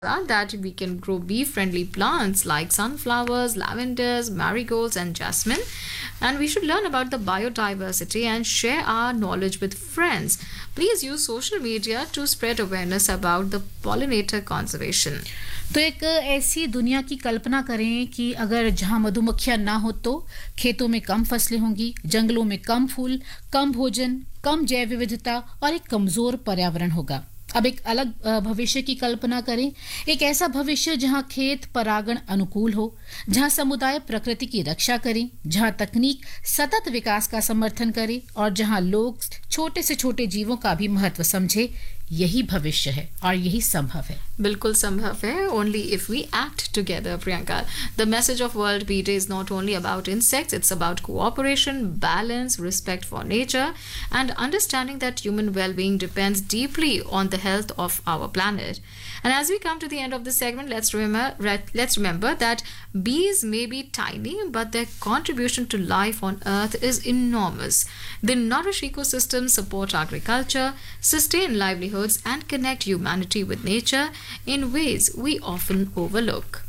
that we can grow bee-friendly plants like sunflowers, lavenders, marigolds, and jasmine. And we should learn about the biodiversity and share our knowledge with friends. Please use social media to spread awareness about the pollinator conservation. तो एक ऐसी दुनिया की कल्पना करें कि अगर जहां मधुमक्खियां ना हो तो खेतों में कम फसलें होंगी, जंगलों में कम फूल, कम भोजन, कम जैव विविधता और एक कमजोर पर्यावरण होगा। अब एक अलग भविष्य की कल्पना करें, एक ऐसा भविष्य जहां खेत परागण अनुकूल हो, जहां समुदाय प्रकृति की रक्षा करें, जहां तकनीक सतत विकास का समर्थन करे और जहां लोग छोटे से छोटे जीवों का भी महत्व समझे। यही भविष्य है और यही संभव है। बिल्कुल संभव है, only if we act together, Priyanka. The message of World Bee Day is not only about insects, it's about cooperation, balance, respect for nature, and understanding that human well-being depends deeply on the health of our planet. And as we come to the end of this segment, let's remember that bees may be tiny, but their contribution to life on Earth is enormous. They nourish ecosystems, support agriculture, sustain livelihoods, and connect humanity with nature in ways we often overlook.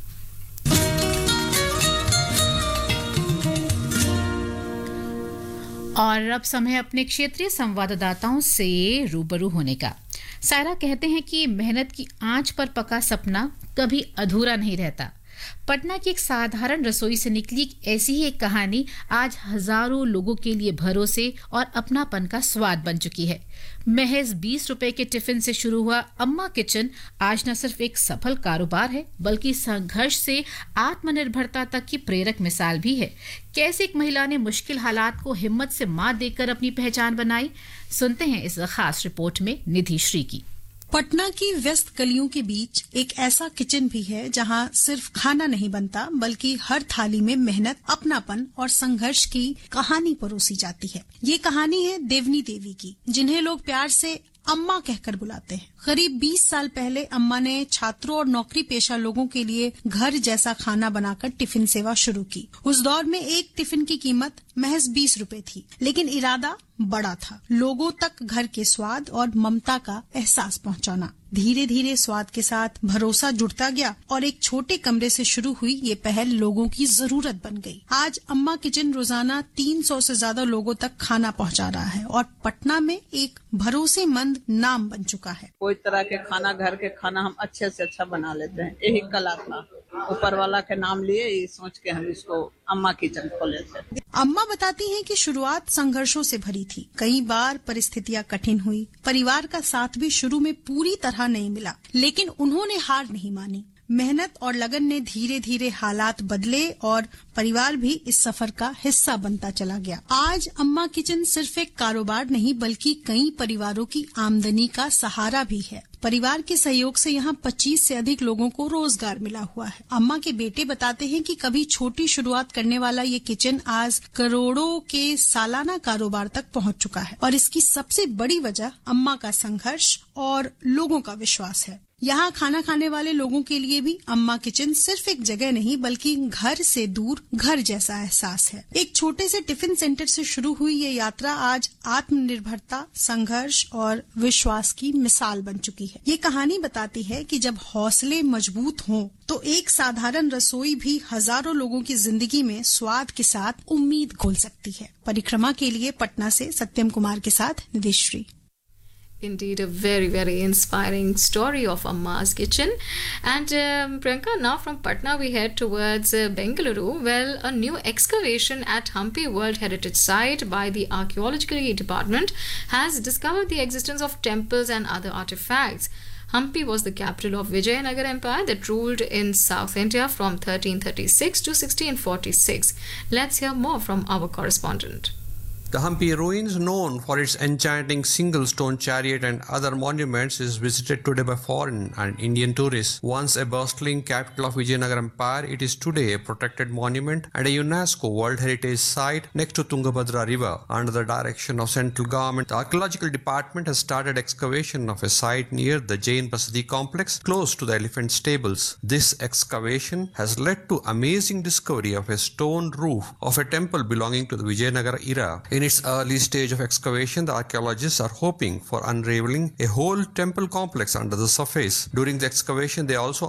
और अब समय अपने क्षेत्रीय संवाददाताओं से रूबरू होने का। सायरा कहते हैं कि मेहनत की आंच पर पका सपना कभी अधूरा नहीं रहता। पटना की एक साधारण रसोई से निकली ऐसी ही एक कहानी आज हजारों लोगों के लिए भरोसे और अपनापन का स्वाद बन चुकी है। महज 20 रुपए के टिफिन से शुरू हुआ अम्मा किचन आज न सिर्फ एक सफल कारोबार है, बल्कि संघर्ष से आत्मनिर्भरता तक की प्रेरक मिसाल भी है। कैसे एक महिला ने मुश्किल हालात को हिम्मत से मात देकर अपनी पहचान बनाई, सुनते हैं इस खास रिपोर्ट में निधि श्री की। पटना की व्यस्त गलियों के बीच एक ऐसा किचन भी है जहां सिर्फ खाना नहीं बनता, बल्कि हर थाली में मेहनत, अपनापन और संघर्ष की कहानी परोसी जाती है। ये कहानी है देवनी देवी की, जिन्हें लोग प्यार से अम्मा कहकर बुलाते हैं। करीब 20 साल पहले अम्मा ने छात्रों और नौकरी पेशा लोगों के लिए घर जैसा खाना बनाकर टिफिन सेवा शुरू की। उस दौर में एक टिफिन की कीमत महज 20 रुपए थी, लेकिन इरादा बड़ा था, लोगों तक घर के स्वाद और ममता का एहसास पहुंचाना। धीरे धीरे स्वाद के साथ भरोसा जुड़ता गया और एक छोटे कमरे से शुरू हुई ये पहल लोगों की जरूरत बन गई। आज अम्मा किचन रोजाना 300 से ज्यादा लोगों तक खाना पहुंचा रहा है और पटना में एक भरोसेमंद नाम बन चुका है। कोई तरह के खाना, घर के खाना हम अच्छे से अच्छा बना लेते हैं, यही कला था। ऊपर वाला के नाम लिए ये सोच के हम इसको अम्मा किचन खोले थे। अम्मा बताती हैं कि शुरुआत संघर्षों से भरी थी। कई बार परिस्थितियां कठिन हुई, परिवार का साथ भी शुरू में पूरी तरह नहीं मिला, लेकिन उन्होंने हार नहीं मानी। मेहनत और लगन ने धीरे धीरे हालात बदले और परिवार भी इस सफर का हिस्सा बनता चला गया। आज अम्मा किचन सिर्फ एक कारोबार नहीं, बल्कि कई परिवारों की आमदनी का सहारा भी है। परिवार के सहयोग से यहाँ 25 से अधिक लोगों को रोजगार मिला हुआ है। अम्मा के बेटे बताते हैं कि कभी छोटी शुरुआत करने वाला ये किचन आज करोड़ों के सालाना कारोबार तक पहुँच चुका है और इसकी सबसे बड़ी वजह अम्मा का संघर्ष और लोगों का विश्वास है। यहाँ खाना खाने वाले लोगों के लिए भी अम्मा किचन सिर्फ एक जगह नहीं, बल्कि घर से दूर घर जैसा एहसास है। एक छोटे से टिफिन सेंटर से शुरू हुई ये यात्रा आज आत्मनिर्भरता, संघर्ष और विश्वास की मिसाल बन चुकी है। ये कहानी बताती है कि जब हौसले मजबूत हों तो एक साधारण रसोई भी हजारों लोगों की जिंदगी में स्वाद के साथ उम्मीद खोल सकती है। परिक्रमा के लिए पटना से सत्यम कुमार के साथ Nidhishree. Indeed, a very, very inspiring story of Amma's Kitchen. And Priyanka, now from Patna we head towards Bengaluru. Well, a new excavation at Hampi World Heritage Site by the Archaeological Department has discovered the existence of temples and other artifacts. Hampi was the capital of Vijayanagar Empire that ruled in South India from 1336 to 1646. Let's hear more from our correspondent. The Hampi ruins, known for its enchanting single stone chariot and other monuments, is visited today by foreign and Indian tourists. Once a bustling capital of Vijayanagar Empire, it is today a protected monument and a UNESCO World Heritage Site next to Tungabhadra River. Under the direction of central government, the Archaeological Department has started excavation of a site near the Jain Basadi complex close to the elephant stables. This excavation has led to amazing discovery of a stone roof of a temple belonging to the Vijayanagar era. In its early stage of excavation, the archaeologists are hoping for unraveling a whole temple complex under the surface. During the excavation, they also